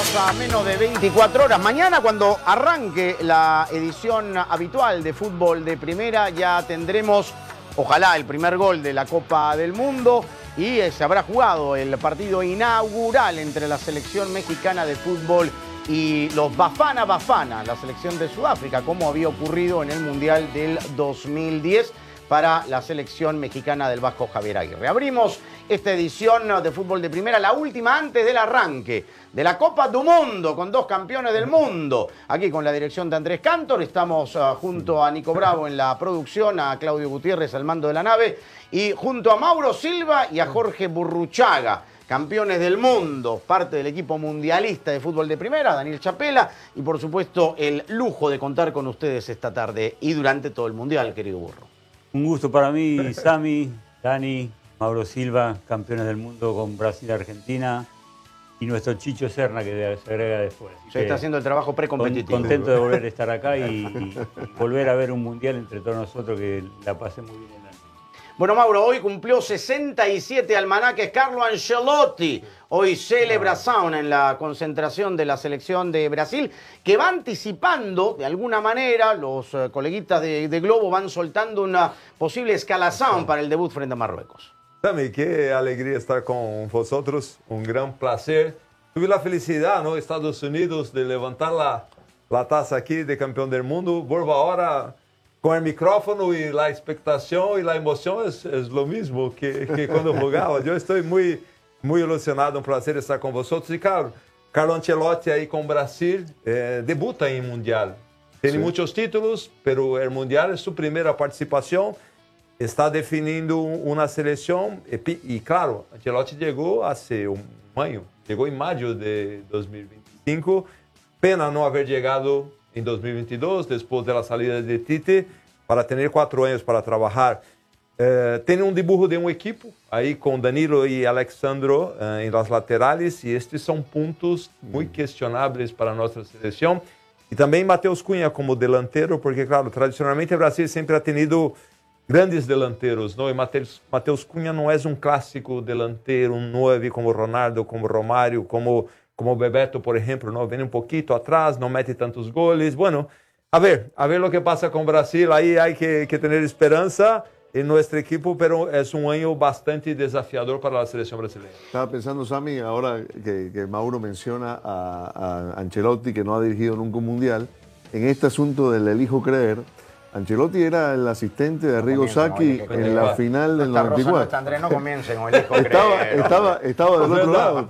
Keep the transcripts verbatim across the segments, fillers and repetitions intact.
Estamos a menos de veinticuatro horas. Mañana, cuando arranque la edición habitual de fútbol de primera, ya tendremos, ojalá, el primer gol de la Copa del Mundo y se habrá jugado el partido inaugural entre la selección mexicana de fútbol y los Bafana Bafana, la selección de Sudáfrica, como había ocurrido en el Mundial del dos mil diez para la selección mexicana del Vasco Javier Aguirre. Abrimos esta edición de fútbol de primera, la última antes del arranque de la Copa do Mundo, con dos campeones del mundo. Aquí con la dirección de Andrés Cantor, estamos uh, junto a Nico Bravo en la producción, a Claudio Gutiérrez al mando de la nave, y junto a Mauro Silva y a Jorge Burruchaga, campeones del mundo, parte del equipo mundialista de fútbol de primera, Daniel Chapela, y por supuesto el lujo de contar con ustedes esta tarde y durante todo el mundial, querido Burro. Un gusto para mí, Sami, Dani, Mauro Silva, campeones del mundo con Brasil y Argentina, y nuestro Chicho Serna, que se agrega después. Se está haciendo el trabajo precompetitivo. Contento de volver a estar acá y, y, y volver a ver un mundial entre todos nosotros, que la pasé muy bien en la... Bueno, Mauro, hoy cumplió sesenta y siete almanaques Carlo Ancelotti. Hoy celebración en la concentración de la selección de Brasil, que va anticipando, de alguna manera, los uh, coleguitas de, de Globo van soltando una posible escalación para el debut frente a Marruecos. Sami, qué alegría estar con vosotros, un gran placer. Tuve la felicidad, ¿no? Estados Unidos, de levantar la, la taza aquí de campeón del mundo. Vuelvo ahora con el micrófono y la expectación y la emoción es, es lo mismo que, que cuando jugaba. Yo estoy muy, muy ilusionado, un placer estar con vosotros. Y claro, Carlo Ancelotti ahí con Brasil eh, debuta en Mundial. Tiene sí. muchos títulos, pero el Mundial es su primera participación. Está definiendo una selección y, y claro, Ancelotti llegó hace un año, llegó en mayo de dos mil veinticinco. Pena no haber llegado en dos mil veintidós, después de la salida de Tite, para tener cuatro años para trabajar. Eh, tiene un dibujo de un equipo, ahí con Danilo y Alexandro eh, en las laterales, y estos son puntos muy cuestionables para nuestra selección. Y también Mateus Cunha como delantero, porque claro, tradicionalmente Brasil siempre ha tenido grandes delanteros, ¿no? Y Mateus, Mateus Cunha no es un clásico delantero, un nueve como Ronaldo, como Romário, como... como Bebeto, por ejemplo, ¿no? Viene un poquito atrás, no mete tantos goles. Bueno, a ver, a ver lo que pasa con Brasil. Ahí hay que, que tener esperanza en nuestro equipo, pero es un año bastante desafiador para la selección brasileña. Estaba pensando, Sami, ahora que, que Mauro menciona a, a Ancelotti, que no ha dirigido nunca un mundial, en este asunto del elijo creer, Ancelotti era el asistente de Arrigo Sacchi en la final del noventa y cuatro. Andrés, no comiencen con el hijo estaba, estaba, estaba del otro lado.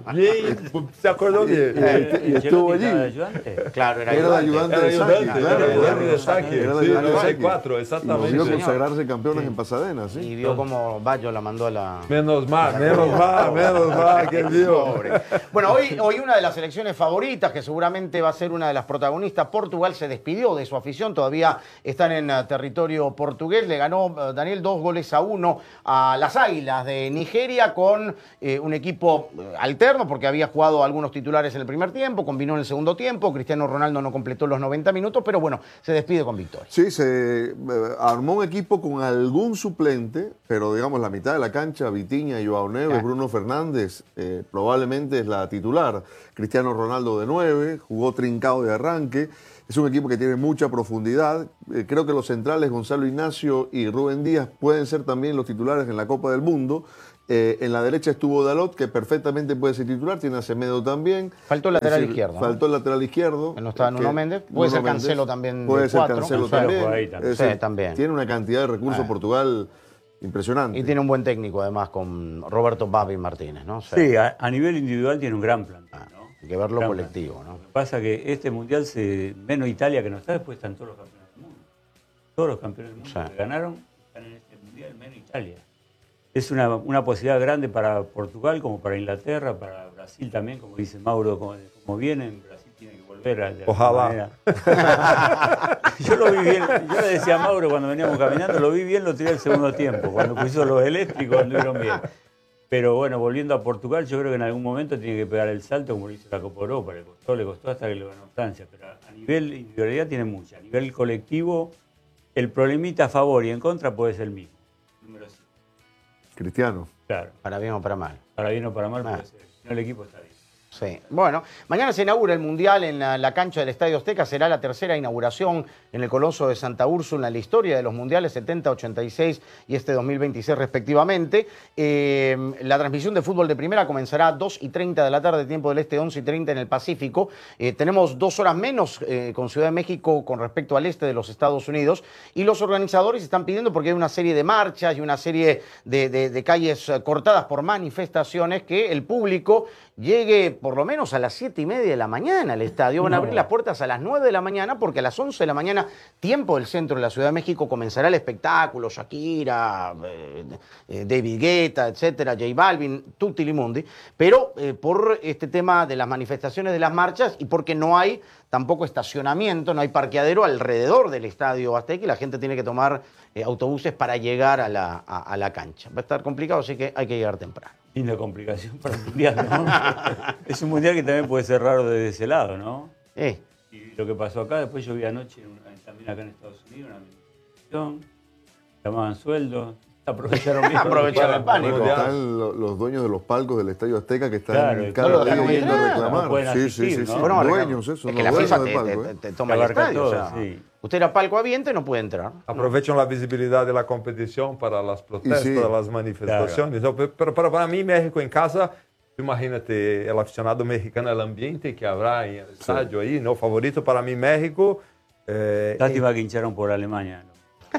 ¿Se acordó bien? Y estuvo allí. Claro, era el ayudante de Sacchi. Era el ayudante de Sacchi. Era el ayudante de Sacchi. cuatro, exactamente. Y vio consagrarse campeones en Pasadena, ¿sí? Y vio cómo Bayo la mandó a la... Menos mal, menos mal, menos mal, que vio. Bueno, hoy, hoy una de las selecciones favoritas, que seguramente va a ser una de las protagonistas, Portugal se despidió de su afición, todavía están en territorio portugués. Le ganó Daniel dos goles a uno a las Águilas de Nigeria con eh, un equipo alterno porque había jugado algunos titulares en el primer tiempo, combinó en el segundo tiempo. Cristiano Ronaldo no completó los noventa minutos, pero bueno, se despide con victoria. Sí, se eh, armó un equipo con algún suplente, pero digamos la mitad de la cancha, Vitinha, Joao Neves, Bruno Fernández, eh, probablemente es la titular. Cristiano Ronaldo de nueve, jugó trincado de arranque. Es un equipo que tiene mucha profundidad. Eh, creo que los centrales, Gonzalo Ignacio y Rubén Díaz, pueden ser también los titulares en la Copa del Mundo. Eh, en la derecha estuvo Dalot, que perfectamente puede ser titular. Tiene a Semedo también. Faltó el lateral decir, izquierdo. Faltó ¿no? el lateral izquierdo. Que no estaba Nuno Méndez. Puede Nuno ser Méndez. Cancelo también. Puede de ser cuatro. Cancelo Cancelo también. Ahí también. Es decir, sí, también. Tiene una cantidad de recursos eh. Portugal impresionante. Y tiene un buen técnico, además, con Roberto Babi Martínez, ¿no? O sea, Sí, a, a nivel individual tiene un gran plantel, ¿no? Hay que verlo Gran colectivo, plan. ¿no? Lo que pasa es que este mundial, se, menos Italia que no está, después están todos los campeones del mundo. Todos los campeones del mundo Sí. que ganaron están en este mundial, menos Italia. Es una, una posibilidad grande para Portugal, como para Inglaterra, para Brasil también, como dice Mauro, como, como vienen, Brasil tiene que volver a... De Ojalá. Yo lo vi bien, yo le decía a Mauro cuando veníamos caminando, lo vi bien, lo tiré el segundo tiempo, cuando puso los eléctricos anduvieron bien. Pero bueno, volviendo a Portugal, yo creo que en algún momento tiene que pegar el salto como lo hizo la Copa Europa. Le costó, le costó hasta que lo ganó Francia. Pero a nivel individualidad tiene mucha. A nivel colectivo, el problemita a favor y en contra puede ser el mismo. Número cinco. Cristiano. Claro. Para bien o para mal. Para bien o para mal Ah. puede ser. Si no, el equipo está bien. Sí. Bueno, mañana se inaugura el Mundial en la, la cancha del Estadio Azteca. Será la tercera inauguración en el Coloso de Santa Úrsula en la historia de los Mundiales setenta, ochenta y seis y este dos mil veintiséis respectivamente. Eh, la transmisión de fútbol de primera comenzará a dos y treinta de la tarde, tiempo del este, once y treinta en el Pacífico. Eh, tenemos dos horas menos eh, con Ciudad de México con respecto al este de los Estados Unidos. Y los organizadores están pidiendo, porque hay una serie de marchas y una serie de, de, de calles cortadas por manifestaciones, que el público llegue por lo menos a las siete y media de la mañana al estadio. Van a No. abrir las puertas a las nueve de la mañana, porque a las once de la mañana, tiempo del centro de la Ciudad de México, comenzará el espectáculo. Shakira, eh, eh, David Guetta, etcétera, J Balvin, tutti limundi. Pero eh, por este tema de las manifestaciones, de las marchas, y porque no hay tampoco estacionamiento, no hay parqueadero alrededor del Estadio Azteca, y la gente tiene que tomar eh, autobuses para llegar a la, a, a la cancha. Va a estar complicado, así que hay que llegar temprano. Linda complicación para el mundial, ¿no? Es un mundial que también puede ser raro desde ese lado, ¿no? Eh, Y lo que pasó acá, después yo vi anoche, en una- también acá en Estados Unidos, una manifestación, llamaban sueldos, aprovecharon bien. Aprovecharon el pánico. Mundial. Están lo- los dueños de los palcos del Estadio Azteca que están Claro, cada no lo día dejan yendo a entrar, reclamar. no pueden sí, sí, asistir, sí, ¿no? sí. Bueno, Dueños, es eso, que los la dueños FIFA del te, palco, te- ¿eh? te toma el Abarca estadio. todo, o sea, sí. usted era palco abierto y no puede entrar. Aprovechan la visibilidad de la competición para las protestas, Y sí. las manifestaciones. No, pero para, para mí, México en casa, imagínate el aficionado mexicano, el ambiente que habrá en el estadio ahí, ¿no? Favorito para mí, México. Eh, Lástima que hincharon por Alemania, ¿no?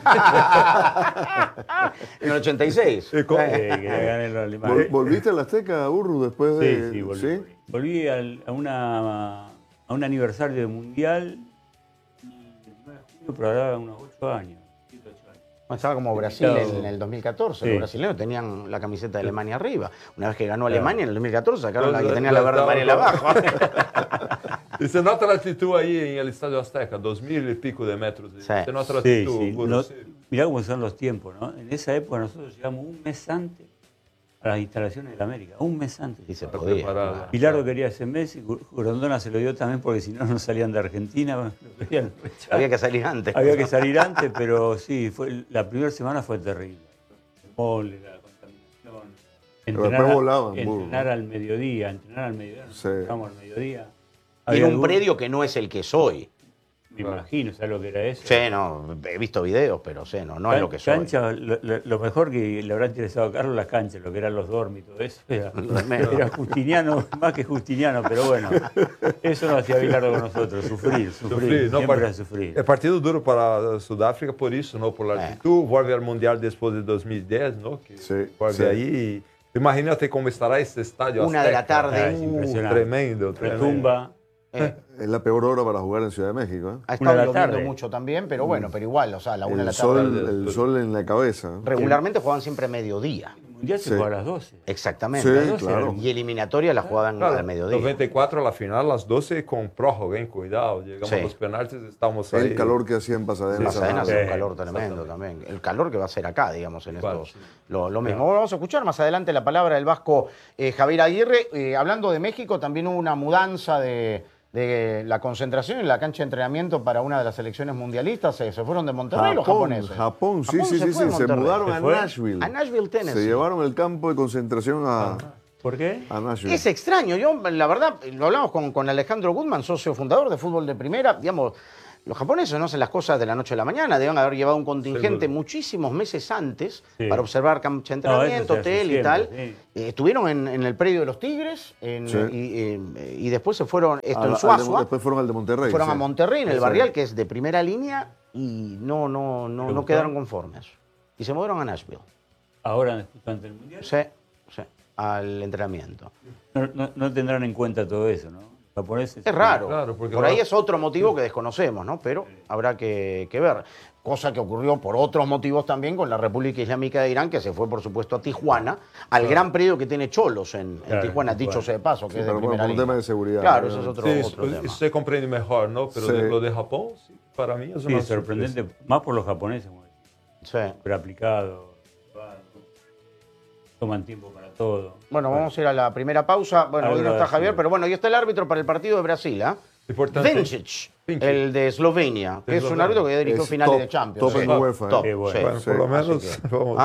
En el ochenta y seis. y con- Eh, que ganen los Vol- alemanes. ¿Volviste al Azteca, Urru, después Sí, de...? sí, volví. ¿Sí? Volví al- a, una, a un aniversario de mundial, el nueve de junio, pero ahora unos ocho años. siete, ocho años. Estaba como Brasil Invitado. en el dos mil catorce. Sí. Los brasileños tenían la camiseta de Alemania arriba. Una vez que ganó Alemania en el dos mil catorce, sacaron la que Los- tenía la los- verde amarela abajo. Y se nota la altitud ahí en el Estadio Azteca, dos mil y pico de metros. Sí. Se nota la Sí, altitud. sí. Guru, No- sí. mirá cómo son los tiempos, ¿no? En esa época nosotros llegamos un mes antes a las instalaciones de la América. Un mes antes. Y se Está podía. preparado. Pilardo quería ese mes y Grondona se lo dio también porque si no, no salían de Argentina. Bueno, lo querían echar. Había que salir antes. Había que salir antes, pero sí, fue, la primera semana fue terrible. El mole, la contaminación. Pero después a- volaban, entrenar burro. al mediodía, entrenar al mediodía. Sí. Entramos al mediodía. En Había un algún- predio que no es el que soy. Me imagino, ¿sabes lo que era eso? Sí, no, he visto videos, pero sé, no, no es lo que soy. Cancha, lo, lo- lo mejor que le habrá interesado a Carlos, las canchas, lo que eran los dormis y todo eso. Era, era justiniano, más que justiniano, pero bueno, eso no hacía Bilardo con nosotros, sufrir, sufrir, Sufrir, no, siempre par- era sufrir. É partido duro para Sudáfrica por isso, não? Por la É. altitud. Vuelve al Mundial después de dos mil diez, ¿no? Que Sí, vuelve sí. ahí. Imagínate cómo estará este estadio. Una de la Azteca. tarde. Ah, es Uh, impresionante. tremendo, tremendo. Retumba. Eh, Es la peor hora para jugar en Ciudad de México, ¿eh? ha Una estado de la lloviendo tarde. mucho también, pero bueno, pero igual, o sea, a la una de El la tarde. sol, el sol en la cabeza. Regularmente jugaban siempre a mediodía. El mundial se Sí. juega a las doce. Exactamente. Sí, Las doce claro. eran- Y eliminatoria la jugaban Claro, al mediodía. noventa y cuatro la final, las doce con prórroga, en cuidado. Llegamos Sí. a los penaltis, estamos ahí. El calor que hacía en Pasadena. En Sí, Pasadena sí. hace un Sí, calor tremendo también. El calor que va a ser acá, digamos, en Igual, estos. sí. Lo, lo mismo. Bueno, vamos a escuchar más adelante la palabra del vasco eh, Javier Aguirre. Eh, hablando de México, también hubo una mudanza de, de la concentración en la cancha de entrenamiento para una de las selecciones mundialistas. Se, se fueron de Monterrey los Japón, japoneses. Japón, sí, Japón sí, se sí, fue de sí. Se Monterrey. mudaron ¿Se a fue? Nashville. A Nashville, Tennessee. Se llevaron el campo de concentración a, ¿Por qué? a Nashville. Es extraño, yo la verdad, lo hablamos con, con Alejandro Gutman, socio fundador de Fútbol de Primera, digamos, los japoneses no hacen las cosas de la noche a la mañana, deben haber llevado un contingente Seguro. muchísimos meses antes Sí. para observar cancha de No, eso entrenamiento, se hace hotel y siempre, tal. sí. Eh, estuvieron en, en el predio de los Tigres en- Sí. y, eh, y después se fueron, esto A- en al de- Suazua, después fueron al de Monterrey. fueron sí. a Monterrey, en el Sí. Barrial, que es de primera línea, y no, no, no, ¿Te no gustó? quedaron conformes. Y se mudaron a Nashville, Ahora, justo antes del mundial, sí, sí, al entrenamiento. no, no- no tendrán en cuenta todo eso, ¿no? Los japoneses. Es raro. Claro, porque por ahí ahora- es otro motivo que desconocemos, ¿no? Pero habrá que, que ver. Cosa que ocurrió por otros motivos también con la República Islámica de Irán, que se fue, por supuesto, a Tijuana, al gran predio que tiene Cholos en, en Claro, Tijuana, en dicho Tijuana. sea de paso, que Sí, es de pero por primera un línea. tema de seguridad, Claro, ¿no? ese es otro, Sí, otro tema. isso se comprende mejor, ¿no? Pero Sí. de- lo de Japón, sí, para mí es Sí, una sorprendente, sorpresa. más por los japoneses, como decís, Sí. pero aplicado, toman tiempo para todo. Bueno, vamos a ir a la primera pausa. Bueno, hoy no Algo está así. Javier, pero bueno, y está el árbitro para el partido de Brasil, ¿ah? Importante. Vinicic. Pinky. El de Eslovenia, que De es un Eslovenia. árbitro que ya dirigió Es finales top, de Champions. top Sí. en UEFA, Top, Qué bueno. sí. Bueno, Sí, por lo así menos que- vamos.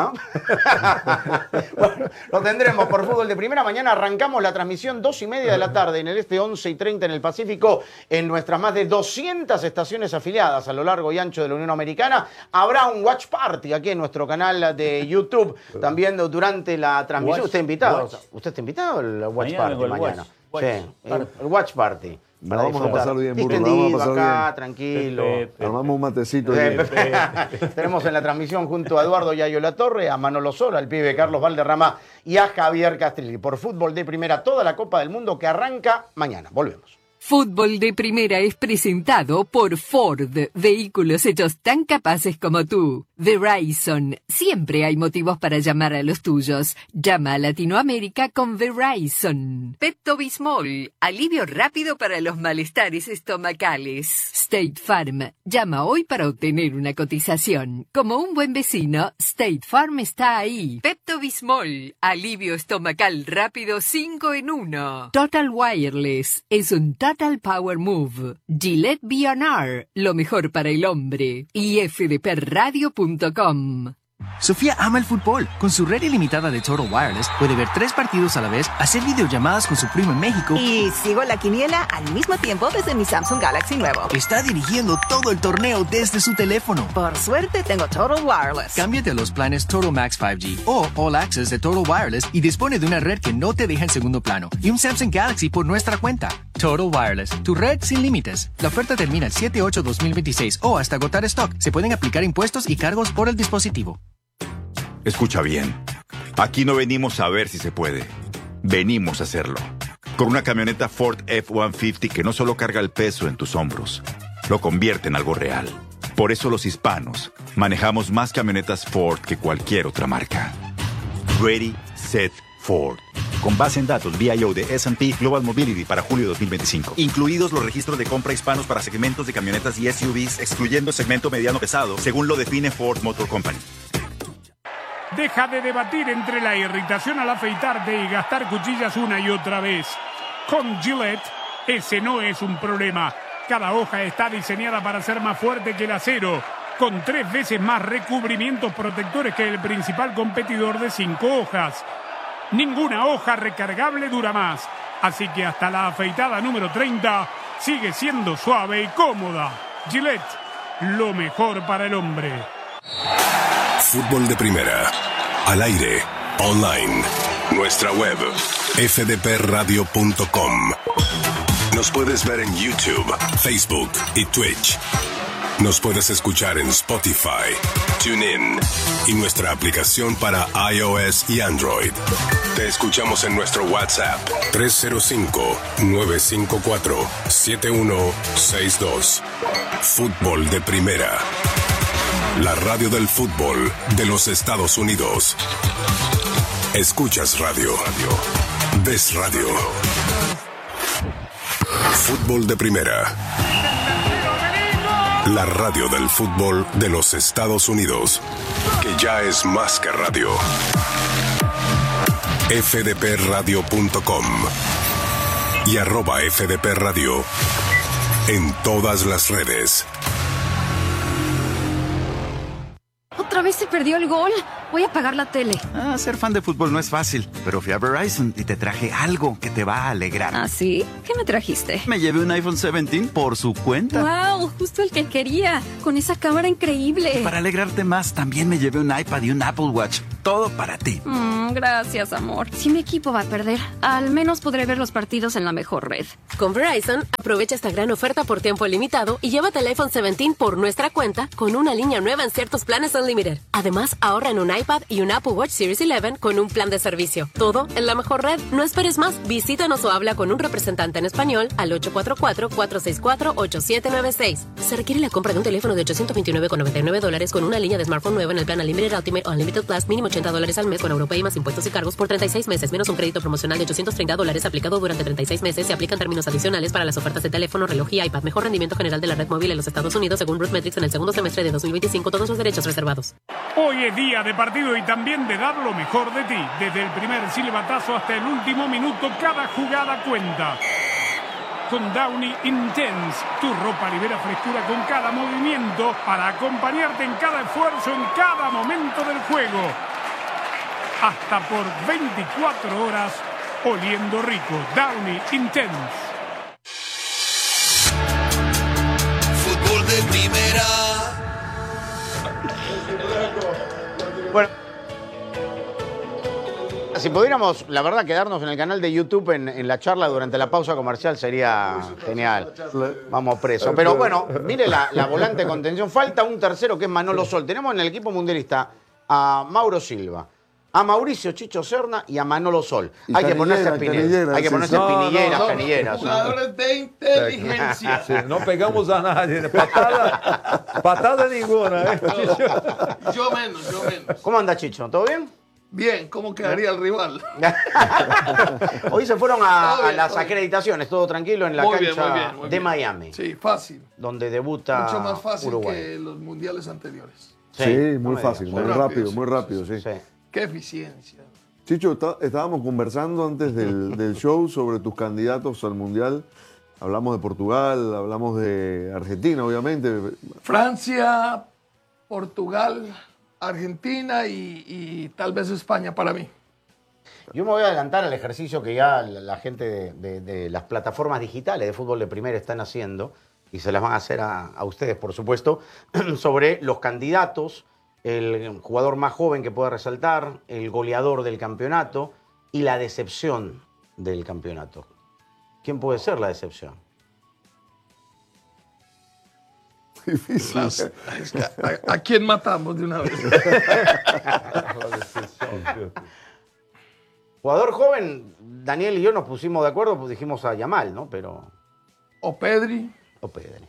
¿Ah? Bueno, lo tendremos por Fútbol de Primera. Mañana arrancamos la transmisión dos y media de la tarde en el este, once y treinta en el Pacífico, en nuestras más de doscientas estaciones afiliadas a lo largo y ancho de la Unión Americana. Habrá un watch party aquí en nuestro canal de YouTube, también durante la transmisión. Watch, ¿Usted invitado? watch. ¿Usted está invitado al watch Mañana party vengo al mañana? watch. Sí, Watch el, el watch party. La Para vamos a disfrutar. pasar bien, Burro, la Distendido vamos a pasar acá, bien. tranquilo. Pepe, Armamos un matecito. Eh, ahí. Pepe. Tenemos en la transmisión junto a Eduardo Yayo La Torre, a Manolo Sola, al pibe Carlos Valderrama y a Javier Castrilli. Por Fútbol de Primera, toda la Copa del Mundo que arranca mañana. Volvemos. Fútbol de Primera es presentado por Ford, vehículos hechos tan capaces como tú. Verizon, siempre hay motivos para llamar a los tuyos. Llama a Latinoamérica con Verizon. Pepto-Bismol, alivio rápido para los malestares estomacales. State Farm, llama hoy para obtener una cotización. Como un buen vecino, State Farm está ahí. Pepto-Bismol, alivio estomacal rápido cinco en uno. Total Wireless, es un Total Power Move. Gillette B and R, lo mejor para el hombre. Y f d p radio punto com. Sofía ama el fútbol. Con su red ilimitada de Total Wireless puede ver tres partidos a la vez, hacer videollamadas con su primo en México. Y sigo la quiniela al mismo tiempo desde mi Samsung Galaxy nuevo. Está dirigiendo todo el torneo desde su teléfono. Por suerte tengo Total Wireless. Cámbiate a los planes Total Max cinco G o All Access de Total Wireless y dispone de una red que no te deja en segundo plano y un Samsung Galaxy por nuestra cuenta. Total Wireless, tu red sin límites. La oferta termina el siete ocho dos mil veintiséis o hasta agotar stock. Se pueden aplicar impuestos y cargos por el dispositivo. Escucha bien. Aquí no venimos a ver si se puede. Venimos a hacerlo. Con una camioneta Ford F ciento cincuenta que no solo carga el peso en tus hombros, lo convierte en algo real. Por eso los hispanos manejamos más camionetas Ford que cualquier otra marca. Ready, Set, Ford. Con base en datos V I O de S and P Global Mobility para julio de dos mil veinticinco. Incluidos los registros de compra hispanos para segmentos de camionetas y S U Vs, excluyendo el segmento mediano pesado, según lo define Ford Motor Company. Deja de debatir entre la irritación al afeitarte y gastar cuchillas una y otra vez. Con Gillette, ese no es un problema. Cada hoja está diseñada para ser más fuerte que el acero, con tres veces más recubrimientos protectores que el principal competidor de cinco hojas. Ninguna hoja recargable dura más, así que hasta la afeitada número treinta sigue siendo suave y cómoda. Gillette, lo mejor para el hombre. Fútbol de Primera, al aire, online, nuestra web, f d p radio punto com. Nos puedes ver en YouTube, Facebook y Twitch. Nos puedes escuchar en Spotify, TuneIn y nuestra aplicación para iOS y Android. Te escuchamos en nuestro WhatsApp tres cero cinco, nueve cinco cuatro, siete uno seis dos. Fútbol de Primera. La radio del fútbol de los Estados Unidos. Escuchas radio. Ves radio. Fútbol de Primera. La radio del fútbol de los Estados Unidos. Que ya es más que radio. f d p radio punto com y arroba F D P Radio en todas las redes. ¿Otra vez se perdió el gol? Voy a apagar la tele. Ah, ser fan de fútbol no es fácil, pero fui a Verizon y te traje algo que te va a alegrar. ¿Ah, sí? ¿Qué me trajiste? Me llevé un iPhone diecisiete por su cuenta. ¡Wow! Justo el que quería, con esa cámara increíble. Para alegrarte más, también me llevé un iPad y un Apple Watch. Todo para ti. Mm, gracias, amor. Si mi equipo va a perder, al menos podré ver los partidos en la mejor red. Con Verizon, aprovecha esta gran oferta por tiempo limitado y llévate el iPhone diecisiete por nuestra cuenta con una línea nueva en ciertos planes Unlimited. Además, ahorra en un iPad y un Apple Watch Series once con un plan de servicio. Todo en la mejor red. No esperes más. Visítanos o habla con un representante en español al ocho cuatro cuatro, cuatro seis cuatro, ocho siete nueve seis. Se requiere la compra de un teléfono de ochocientos veintinueve con noventa y nueve dólares con una línea de smartphone nueva en el plan Unlimited Ultimate o Unlimited Plus, mínimo ochenta dólares al mes con Europay más impuestos y cargos por treinta y seis meses, menos un crédito promocional de ochocientos treinta dólares aplicado durante treinta y seis meses. Se aplican términos adicionales para las ofertas de teléfono, reloj y iPad. Mejor rendimiento general de la red móvil en los Estados Unidos según RootMetrics en el segundo semestre de dos mil veinticinco. Todos los derechos reservados. Hoy es día de partido y también de dar lo mejor de ti. Desde el primer silbatazo hasta el último minuto, cada jugada cuenta. con Downy Intense. Tu ropa libera frescura con cada movimiento para acompañarte en cada esfuerzo, en cada momento del juego. Hasta por veinticuatro horas oliendo rico. Downy Intense. Fútbol de primera. Bueno, si pudiéramos, la verdad, quedarnos en el canal de YouTube en, en la charla durante la pausa comercial sería genial. Vamos preso. Pero bueno, mire la, la volante de contención. Falta un tercero que es Manolo Sol. Tenemos en el equipo mundialista a Mauro Silva, a Mauricio Chicho Serna y a Manolo Sol. Y hay que ponerse canillera, espinilleras. Hay que sí, ponerse sí. espinilleras, No, no, no. canilleras. Jugadores de inteligencia. Sí, no pegamos a nadie. Patada, patada ninguna. ¿eh? Yo menos, yo menos. ¿Cómo anda, Chicho? ¿Todo bien? Bien, ¿cómo quedaría el rival? Hoy se fueron a, Todo bien, a las todo bien. acreditaciones, todo tranquilo, en la Muy bien, cancha muy bien, muy de bien. Miami, Sí, fácil. donde debuta Mucho más fácil Uruguay. que los mundiales anteriores. Sí, muy fácil, muy Muy rápido, rápido, muy rápido, sí. Sí. Qué eficiencia. Chicho, está- estábamos conversando antes del, del show sobre tus candidatos al Mundial. Hablamos de Portugal, hablamos de Argentina, obviamente. Francia, Portugal, Argentina y, y tal vez España para mí. Yo me voy a adelantar al ejercicio que ya la, la gente de, de- de las plataformas digitales de fútbol de primera están haciendo, y se las van a hacer a, a ustedes, por supuesto, sobre los candidatos, el jugador más joven que puede resaltar, el goleador del campeonato y la decepción del campeonato. ¿Quién puede ser la decepción? Difícil. Las- es que a, ¿a quién matamos de una vez? Jugador joven, Daniel y yo nos pusimos de acuerdo, pues dijimos a Yamal, ¿no? Pero... O Pedri. O Pedri.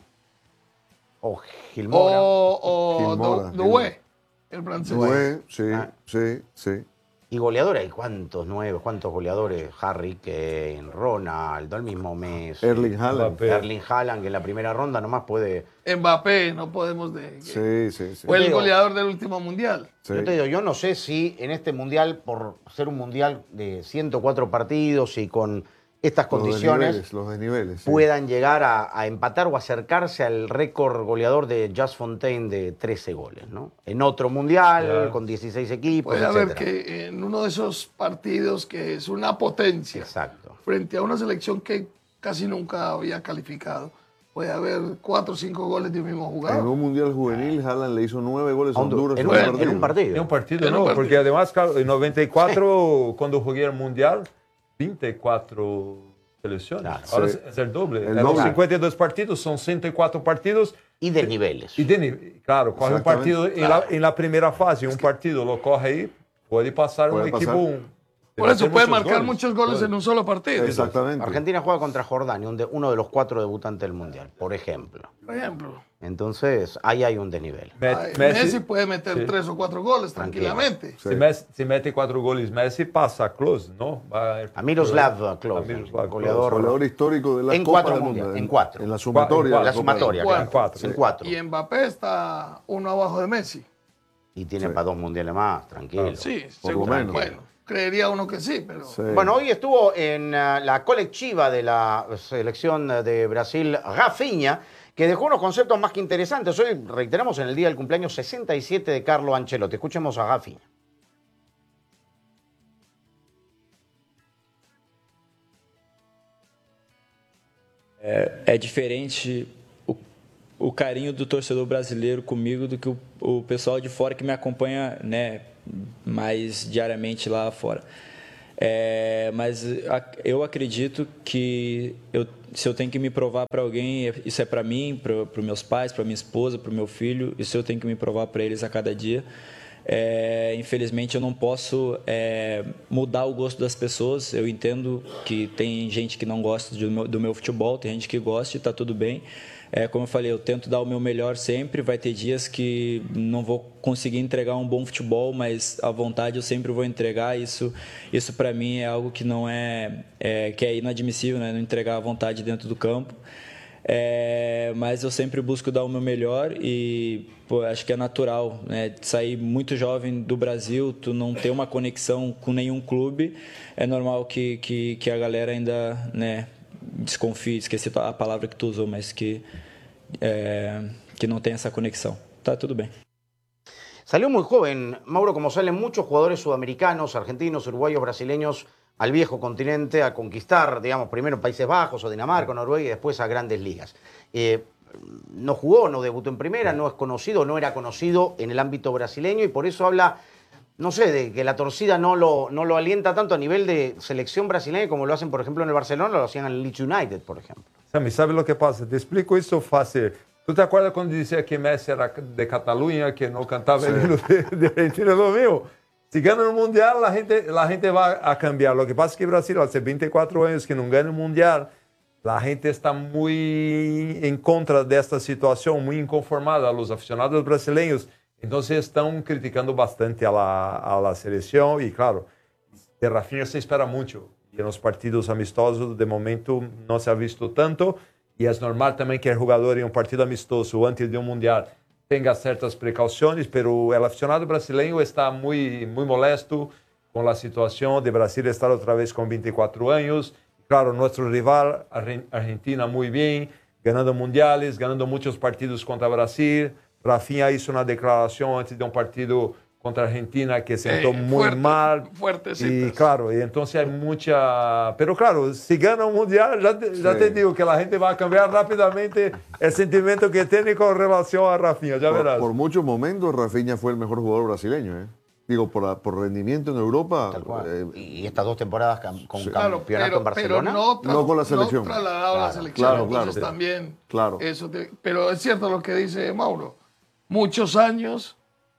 O Gilmora. O, o Gilmora, Du- Doué, el francés. Doué, sí, Ah. sí, sí. Y goleadores, hay cuántos nuevos, cuántos goleadores. Harry Kane, Ronaldo, el mismo Messi. Erling Haaland. Mbappé. Erling Haaland, que en la primera ronda nomás puede... Mbappé, no podemos de... Sí, sí, sí. Fue el Digo- goleador del último mundial. Sí. Yo te digo, yo no sé si en este mundial, por ser un mundial de ciento cuatro partidos y con estas Los condiciones, desniveles, los desniveles, sí. puedan llegar a, a empatar o acercarse al récord goleador de Just Fontaine de trece goles, ¿no? En otro mundial, Claro. con dieciséis equipos, Puede haber etcétera. que en uno de esos partidos que es una potencia, Exacto. frente a una selección que casi nunca había calificado, puede haber cuatro o cinco goles de un mismo En jugador. un Mundial Juvenil, Haaland le hizo nueve goles a A Honduras, Honduras en, en un, un en partido. un partido. En un partido, En un no, partido. porque además, claro, en noventa y cuatro, cuando jugué el Mundial, veinticuatro selecciones. Claro. Ahora Sí. es el doble. El Eran doble. cincuenta y dos partidos, son ciento cuatro partidos. Y de niveles. Y de nivel, claro, corre un Exactamente. partido en, la, en la primera fase, un partido lo coge ahí, puede pasar Puede un pasar. equipo. un- Por eso hacer puede muchos marcar goles. muchos goles en un solo partido. Exactamente. Argentina juega contra Jordania, un de- uno de los cuatro debutantes del Mundial, por ejemplo. Por ejemplo, Entonces, ahí hay un desnivel. Met- ay, Messi, Messi puede meter sí. tres o cuatro goles Tranquilo. tranquilamente. Sí. Si, Messi, si mete cuatro goles, Messi pasa a Klose, ¿no? Va A Miroslav Klose, A Miroslav Klose. goleador, Goleador histórico de la En Copa cuatro del mundial, Mundo. en cuatro. En la sumatoria. En la de Copa del sumatoria, Mundo. claro. En cuatro. En cuatro. Y Mbappé está uno abajo de Messi. Y tiene Sí. para dos mundiales más, tranquilo. Sí, Por lo seguro. menos. Bueno, creería uno que sí, pero... Sí. Bueno, hoy estuvo en uh, la colectiva de la selección de Brasil, Rafinha, que dejó unos conceptos más que interesantes. Hoy reiteramos en el día del cumpleaños sesenta y siete de Carlo Ancelotti. Escuchemos a Rafinha. É, é diferente o, o carinho do torcedor brasileiro comigo do que o, o pessoal de fora que me acompanha, né, mais diariamente lá fora. É, mas a- eu acredito que eu, se eu tenho que me provar para alguém, isso é para mim, para os meus pais, para minha esposa, para o meu filho, isso eu tenho que me provar para eles a cada dia. É, infelizmente eu não posso é, mudar o gosto das pessoas. Eu entendo que tem gente que não gosta do meu, do meu futebol, tem gente que gosta e está tudo bem. É, como eu falei, eu tento dar o meu melhor sempre. Vai ter dias que não vou conseguir entregar um bom futebol, mas a vontade eu sempre vou entregar. Isso, isso para mim é algo que não é, é que é inadmissível, né? Não entregar a vontade dentro do campo. É, mas eu sempre busco dar o meu melhor e pô, acho que é natural, né? Sair muito jovem do Brasil, tu não ter uma conexão com nenhum clube, é normal que, que, que a galera ainda, né, desconfie, esqueci a palavra que tu usou, mas que, é, que não tem essa conexão. Tá tudo bem. Salió muy joven, Mauro, como salen muchos jugadores sudamericanos, argentinos, uruguayos, brasileños al viejo continente a conquistar, digamos, primero Países Bajos o Dinamarca o Noruega y después a grandes ligas. Eh, no jugó, no debutó en primera, no es conocido, no era conocido en el ámbito brasileño y por eso habla, no sé, de que la torcida no lo, no lo alienta tanto a nivel de selección brasileña como lo hacen, por ejemplo, en el Barcelona, lo hacían en el Leeds United, por ejemplo. Sammy, ¿sabe lo que pasa? Te explico eso fácil. ¿Tú te acuerdas cuando decía que Messi era de Cataluña, que no cantaba sí. el himno de, de Argentina? Lo mismo. Si gana el Mundial, la gente, la gente va a cambiar. Lo que pasa es que Brasil, hace veinticuatro años que no gana el Mundial, la gente está muy en contra de esta situación, muy inconformada, los aficionados brasileños. Entonces están criticando bastante a la, a la selección y claro, de Rafinha se espera mucho. Y en los partidos amistosos, de momento, no se ha visto tanto. Y es normal también que el jugador en un partido amistoso antes de un Mundial tenga ciertas precauciones, pero el aficionado brasileño está muy, muy molesto con la situación de Brasil estar otra vez con veinticuatro años. Claro, nuestro rival, Argentina, muy bien, ganando mundiales, ganando muchos partidos contra Brasil. Rafinha hizo una declaración antes de un partido contra Argentina que sentó eh, muy fuerte, mal. Fuertecitas. Y claro, y entonces hay mucha... Pero claro, si gana un mundial, ya te, sí. ya te digo que la gente va a cambiar rápidamente el sentimiento que tiene con relación a Rafinha, ya por, verás. Por muchos momentos Rafinha fue el mejor jugador brasileño, ¿eh? Digo, por, por rendimiento en Europa. Eh, y estas dos temporadas con sí. campeonato claro, en Barcelona. Pero no, no con la selección. No trasladado claro, a la selección. Claro, Entonces claro. también. Claro. Eso te, pero es cierto lo que dice Mauro. Muchos años,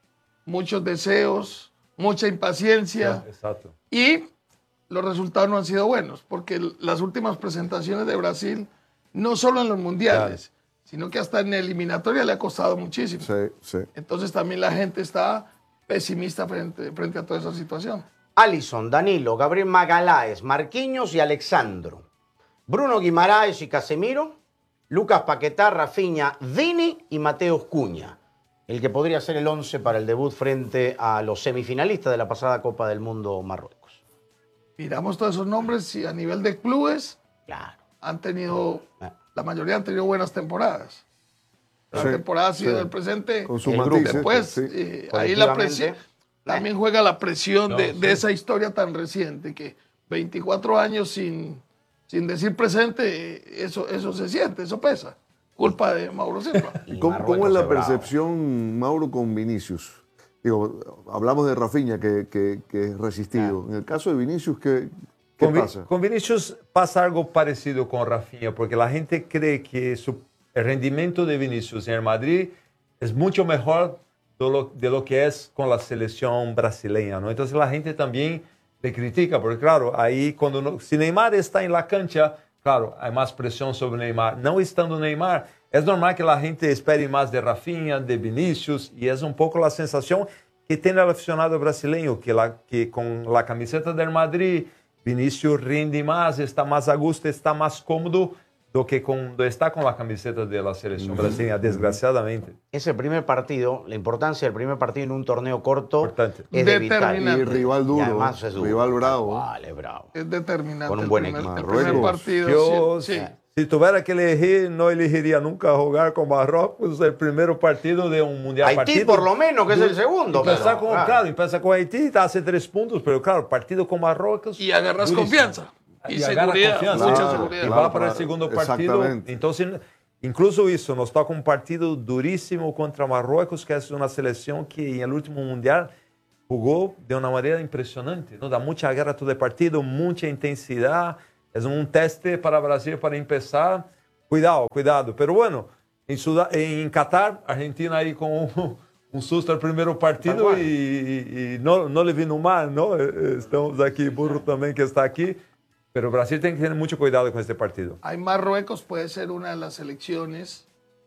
muchos deseos, mucha impaciencia. Sí, exacto. Y los resultados no han sido buenos, porque las últimas presentaciones de Brasil, no solo en los mundiales, claro. sino que hasta en eliminatoria le ha costado muchísimo. Sí, sí. Entonces también la gente está pesimista frente, frente a toda esa situación. Alisson, Danilo, Gabriel Magalhães, Marquinhos y Alexandro. Bruno Guimaraes y Casemiro. Lucas Paquetá, Rafinha, Vini y Mateus Cunha. El que podría ser el once para el debut frente a los semifinalistas de la pasada Copa del Mundo Marruecos. Miramos todos esos nombres y a nivel de clubes claro. han tenido, la mayoría han tenido buenas temporadas. La sí, temporada ha sido sí. del presente. Con su el matiz, Después, sí. eh, ahí la presión, también juega la presión no, de, sí. de esa historia tan reciente que veinticuatro años sin, sin decir presente, eso, eso se siente, eso pesa. Culpa de Mauro Silva. ¿Cómo, ¿Cómo es la percepción, Mauro, con Vinicius? Digo, hablamos de Rafinha, que, que, que es resistido. Claro. En el caso de Vinicius, ¿qué, qué con, pasa? Con Vinicius pasa algo parecido con Rafinha, porque la gente cree que su, el rendimiento de Vinicius en el Madrid es mucho mejor de lo, de lo que es con la selección brasileña, ¿no? Entonces la gente también le critica, porque claro, ahí cuando no, si Neymar está en la cancha, claro, hay más presión sobre Neymar. No estando Neymar, es normal que la gente espere más de Rafinha, de Vinicius, y es un poco la sensación que tiene el aficionado brasileño, que, la, que con la camiseta del Madrid, Vinicius rinde más, está más a gusto, está más cómodo do que cuando está con la camiseta de la selección brasileña, desgraciadamente. Ese primer partido, la importancia del primer partido en un torneo corto Importante. es de vital. Y rival duro, y además es duro. Rival bravo. Vale, bravo. Es determinante. Con un buen el primer, equipo. el primer partido. Yo, sí, sí. Si tuviera que elegir, no elegiría nunca jugar con Marruecos el primer partido de un mundial. Haití partido, por lo menos, que es el segundo. Empezar pero, con, claro. claro, empieza con Haití, te hace tres puntos, pero claro, partido con Marruecos. Y agarras durísimo. Confianza. Y, y seguridad, confianza. mucha Claro, seguridad. y claro, va para claro, el segundo partido. Entonces, incluso eso, nos toca un partido durísimo contra Marruecos, que es una selección que en el último mundial jugó de una manera impresionante, ¿no? Da mucha guerra todo el partido, mucha intensidad. Es un teste para Brasil para empezar. Cuidado, cuidado. Pero bueno, en, Sudá en Qatar, Argentina ahí con un, un susto al primer partido y, y, y no, no le vino mal, ¿no? Estamos aquí, Burro también que está aquí. Pero Brasil tiene que tener mucho cuidado con este partido. Hay Marruecos, puede ser una de las selecciones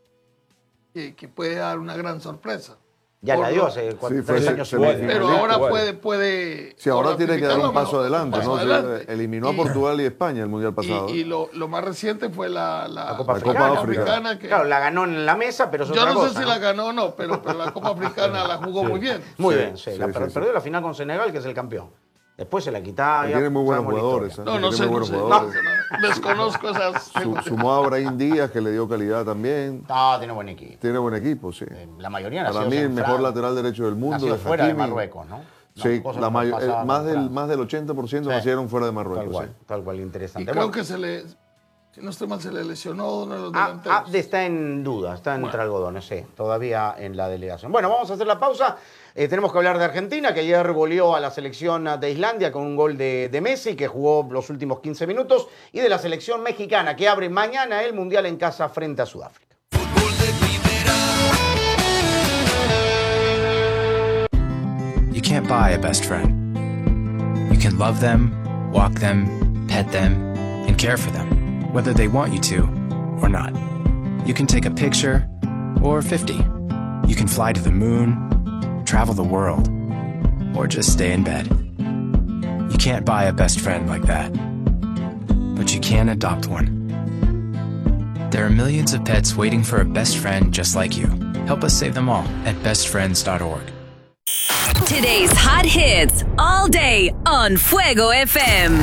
que, que puede dar una gran sorpresa. Ya la dio hace cuatro, sí, tres fue, años. se, Pero, se pero ahora bueno. puede, puede... Sí, ahora tiene que dar un paso adelante, paso ¿no? adelante. Se eliminó y, a Portugal y España el mundial pasado. Y, y lo, lo más reciente fue la, la, la Copa la Africana. Copa Africana que, claro, la ganó en la mesa, pero es yo otra no sé cosa, si ¿no? la ganó o no, pero, pero la Copa Africana la jugó sí. muy bien. Muy Sí, bien, sí. sí, la sí, per sí. perdió la final con Senegal, que es el campeón. Después se la quitaba. Tiene muy buenos jugadores. ¿eh? No, no Tiene sé, muy no buenos sé. jugadores. No, desconozco esas. Su, sumó a Brahim Díaz, que le dio calidad también. Ah, tiene buen equipo. Tiene buen equipo, sí. Eh, la mayoría Para nació mí, el en mejor Fran- lateral derecho del mundo. nació de fuera de Hakimi. Marruecos, ¿no? Sí, cosa la que mayo- pasaba eh, más, con del, Fran. más del ochenta por ciento Sí. nacieron fuera de Marruecos. Tal cual, sí. tal cual, Y interesante. creo Bueno, que se le, si no estoy mal, se le lesionó uno de los Ah, delanteros. Abde está en duda, está entre algodones, sí, todavía en la delegación. Bueno, vamos a hacer la pausa. Eh, tenemos que hablar de Argentina, que ayer goleó a la selección de Islandia con un gol de, de Messi, que jugó los últimos quince minutos, y de la selección mexicana, que abre mañana el Mundial en casa frente a Sudáfrica. You can't buy a best friend. You can love them, walk them, pet them, and care for them, whether they want you to or not. You can take a picture or fifty. You can fly to the moon, travel the world, or just stay in bed. You can't buy a best friend like that, but you can adopt one. There are millions of pets waiting for a best friend just like you. Help us save them all at best friends dot org. Today's hot hits all day on Fuego F M.